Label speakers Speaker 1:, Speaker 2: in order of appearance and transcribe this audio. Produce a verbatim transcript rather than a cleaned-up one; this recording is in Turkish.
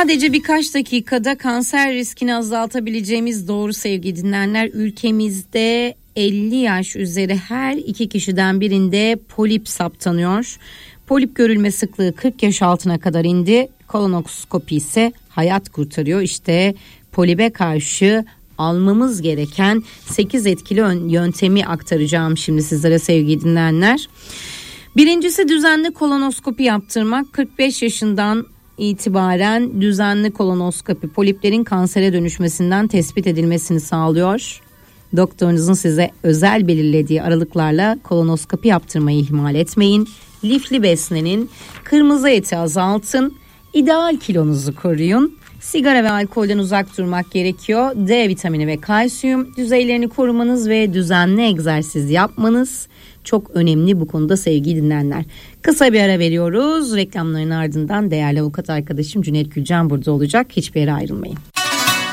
Speaker 1: Sadece birkaç dakikada kanser riskini azaltabileceğimiz doğru sevgili dinleyenler, ülkemizde elli yaş üzeri her iki kişiden birinde polip saptanıyor. Polip görülme sıklığı kırk yaş altına kadar indi. Kolonoskopi ise hayat kurtarıyor. İşte polibe karşı almamız gereken sekiz etkili yöntemi aktaracağım şimdi sizlere sevgili dinleyenler. Birincisi düzenli kolonoskopi yaptırmak. kırk beş yaşından itibaren düzenli kolonoskopi poliplerin kansere dönüşmesinden tespit edilmesini sağlıyor. Doktorunuzun size özel belirlediği aralıklarla kolonoskopi yaptırmayı ihmal etmeyin. Lifli beslenin, kırmızı eti azaltın, ideal kilonuzu koruyun. Sigara ve alkolden uzak durmak gerekiyor. D vitamini ve kalsiyum düzeylerini korumanız ve düzenli egzersiz yapmanız çok önemli bu konuda sevgili dinleyenler. Kısa bir ara veriyoruz. Reklamların ardından değerli avukat arkadaşım Cüneyt Gülcan burada olacak. Hiçbir yere ayrılmayın.